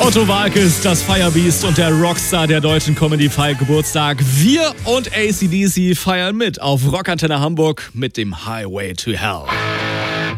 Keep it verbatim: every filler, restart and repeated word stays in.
Otto Waalkes, das Firebeast und der Rockstar der deutschen Comedy feiert Geburtstag. Wir und A C D C feiern mit auf Rockantenne Hamburg mit dem Highway to Hell.